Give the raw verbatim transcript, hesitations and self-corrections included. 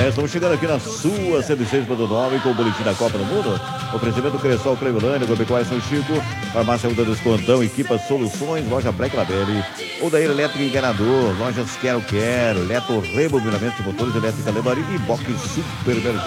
É, estamos chegando aqui na sua cento e seis ponto nove com o boletim da Copa do Mundo. Oferecimento Cressol, Clevelândia, Agropecuária São Chico, Farmácia Uda Descontão, Equipa Soluções, Loja Black Labelli, Odair Elétrica Enganador, Lojas Quero Quero, Leto Rebobinamento de Motores Elétrica Lebaria e Box Supermercado.